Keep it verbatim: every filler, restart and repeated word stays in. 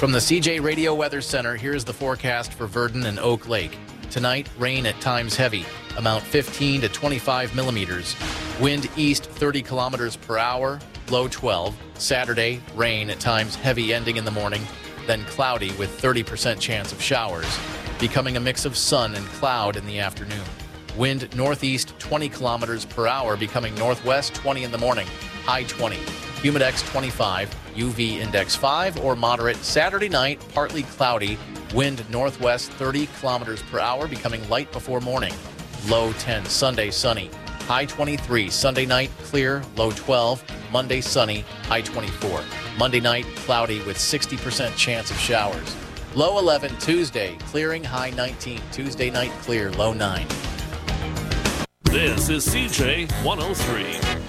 From the C J Radio Weather Center, here's the forecast for Virden and Oak Lake. Tonight, rain at times heavy, amount fifteen to twenty-five millimeters. Wind east thirty kilometers per hour, low twelve. Saturday, rain at times heavy ending in the morning, then cloudy with thirty percent chance of showers, becoming a mix of sun and cloud in the afternoon. Wind northeast twenty kilometers per hour, becoming northwest twenty in the morning, high twenty. Humidex twenty-five, U V index five or moderate. Saturday night, partly cloudy. Wind northwest thirty kilometers per hour, becoming light before morning, low ten. Sunday, sunny, high twenty-three. Sunday night, clear, low twelve. Monday, sunny, high twenty-four. Monday night, cloudy with sixty percent chance of showers. Low eleven. Tuesday, clearing, high nineteen. Tuesday night, clear, low nine. This is C J one oh three.